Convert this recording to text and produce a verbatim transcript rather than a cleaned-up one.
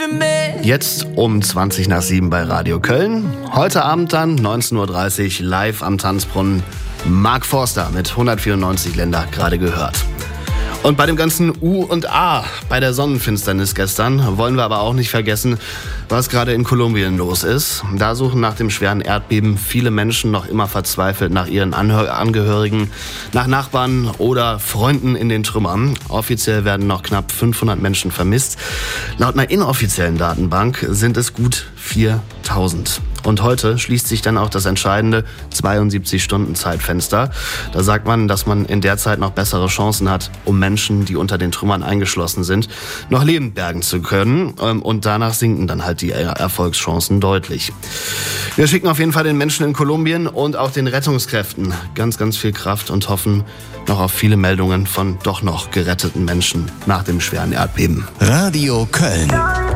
für mich. Jetzt um zwanzig nach sieben bei Radio Köln. Heute Abend dann neunzehn Uhr dreißig live am Tanzbrunnen. Mark Forster mit hundertvierundneunzig Länder gerade gehört. Und bei dem ganzen U und A bei der Sonnenfinsternis gestern wollen wir aber auch nicht vergessen, was gerade in Kolumbien los ist. Da suchen nach dem schweren Erdbeben viele Menschen noch immer verzweifelt nach ihren Anhör- Angehörigen, nach Nachbarn oder Freunden in den Trümmern. Offiziell werden noch knapp fünfhundert Menschen vermisst. Laut einer inoffiziellen Datenbank sind es gut viertausend. Und heute schließt sich dann auch das entscheidende zweiundsiebzig-Stunden-Zeitfenster. Da sagt man, dass man in der Zeit noch bessere Chancen hat, um Menschen, die unter den Trümmern eingeschlossen sind, noch lebend bergen zu können. Und danach sinken dann halt die Erfolgschancen deutlich. Wir schicken auf jeden Fall den Menschen in Kolumbien und auch den Rettungskräften ganz, ganz viel Kraft und hoffen noch auf viele Meldungen von doch noch geretteten Menschen nach dem schweren Erdbeben. Radio Köln.